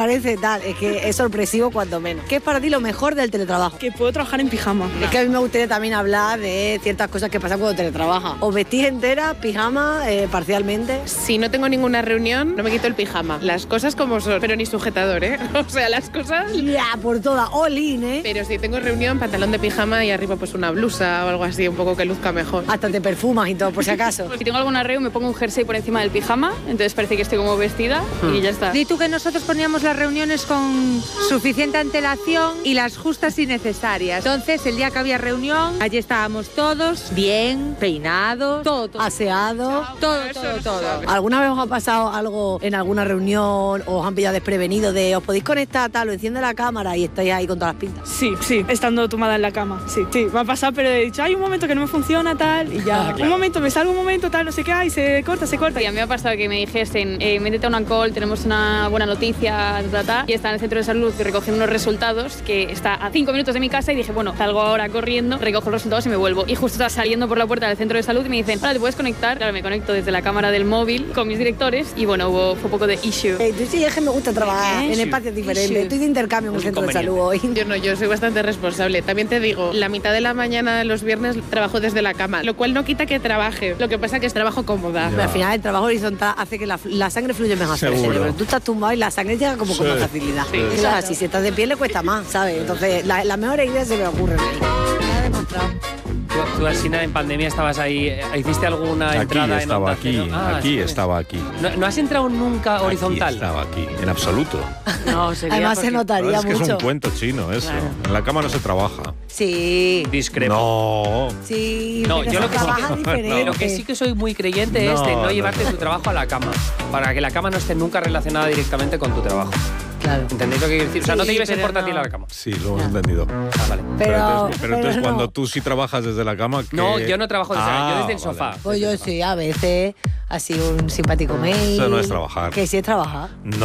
parece tal? Es que es sorpresivo cuando menos. ¿Qué es para ti lo mejor del teletrabajo? Que puedo trabajar en pijama. Es que a mí me gustaría también hablar de ciertas cosas que pasan cuando teletrabajas. O vestís entera, pijama, parcialmente. Si no tengo ninguna reunión, no me quito el pijama. Las cosas como son, pero ni sujetador, ¿eh? O sea, las cosas... Ya, por todas, all in, ¿eh? Pero si tengo reunión, pantalón de pijama y arriba pues una blusa o algo así, un poco que luzca mejor. Hasta te perfumas y todo, por si acaso. Si tengo alguna reunión me pongo un jersey por encima del pijama, entonces parece que estoy como vestida y ya está. Di tú que nosotros poníamos las reuniones con suficiente antelación y las justas y necesarias. Entonces, el día que había reunión, allí estábamos todos bien, peinados, todo. Aseado. Todo. ¿Alguna vez os ha pasado algo en alguna reunión o os han pillado desprevenido de os podéis conectar tal o enciende la cámara y estáis ahí con todas las pintas? Sí, estando tumbada en la cama, sí, me ha pasado, pero he dicho, hay un momento que no me funciona tal y ya, claro. Un momento, me salgo un momento tal, no sé qué, y se corta. Y a mí me ha pasado que me dijesen, métete a una call, tenemos una buena noticia, y está en el centro de salud recogiendo unos resultados que está a 5 minutos de mi casa y dije, bueno, salgo ahora corriendo, recojo los resultados y me vuelvo. Y justo estaba saliendo por la puerta del centro de salud y me dicen, ¿te puedes conectar? Claro, me conecto desde la cámara del móvil con mis directores y bueno, fue un poco de issue. Tú sí, es que me gusta trabajar en espacios diferentes. Estoy de intercambio en el centro de salud hoy. Yo soy bastante responsable. También te digo, la mitad de la mañana de los viernes trabajo desde la cama, lo cual no quita que trabaje. Lo que pasa es que es trabajo cómoda. Al final el trabajo horizontal hace que la sangre fluya mejor hacia el cerebro. Tú estás tumbado y la sangre llega como con más facilidad. Eso es así, si estás de pie le cuesta más, ¿sabes? Entonces, las mejores ideas se me ocurren ahí. Me ha demostrado. Tú, Alsina, en pandemia estabas ahí, ¿hiciste alguna entrada en Onda Cero? Estaba aquí. ¿No has entrado nunca horizontal? Estaba aquí, en absoluto. No, sería Además se notaría Es que mucho. es un cuento chino eso. Claro. En la cama no se trabaja. Sí. Discrepo. No. Sí, No, pero yo se lo que sí trabaja diferente. Lo que sí que soy muy creyente es de no llevarte tu trabajo a la cama, para que la cama no esté nunca relacionada directamente con tu trabajo. Claro. ¿Entendéis lo que quiero decir? O sea, no te lleves el portátil a la cama. Sí, lo hemos entendido. Ah, vale. Pero entonces no. cuando tú sí trabajas desde la cama... No, yo no trabajo desde yo desde el sofá. Pues yo sí, a veces, así un simpático mail. Eso no es trabajar. Que sí es trabajar.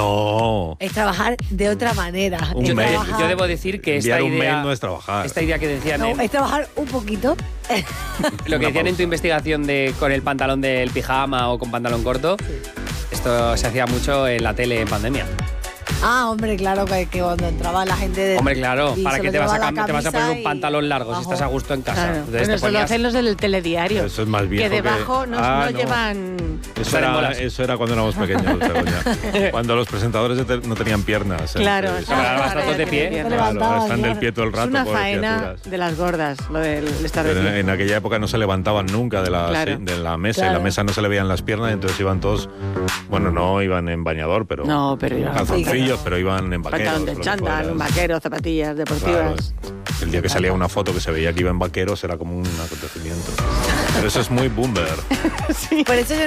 No. Es trabajar de otra manera. Un Es mail. trabajar- Yo debo decir que esta Enviar un idea... mail no es trabajar. Esta idea que decían No, es trabajar un poquito. lo que decían en tu investigación de con el pantalón del pijama o con pantalón corto, esto se hacía mucho en la tele en pandemia. Ah, hombre, claro, que cuando entraba la gente de... Hombre, claro, y para se que lo te vas a llevaba la te vas a poner camisa un pantalón largo si abajo. estás a gusto en casa. Claro. Entonces Bueno, te eso lo ponías... hacen los del telediario. Eso es más viejo Que debajo que... no llevan... Eso era cuando éramos pequeños, Begoña. Cuando los presentadores no tenían piernas. Claro. Entonces, Ahora vas ahora todos de ya pie. tienen claro, levantaban, están del claro. pie todo el Es rato, una pobres faena criaturas. de las gordas, lo del estar de Pero pie. en aquella época no se levantaban nunca de la Claro. mesa. Claro. En la mesa no se le veían las piernas, entonces iban todos... Bueno, no iban en bañador, pero... No, pero iban calzoncillos, pero iban en vaqueros. Pantalón de lo que chándal, fuera. un vaquero, zapatillas deportivas. Claro, el día que salía una foto que se veía que iba en vaqueros era como un acontecimiento. Pero eso es muy boomer. Por eso yo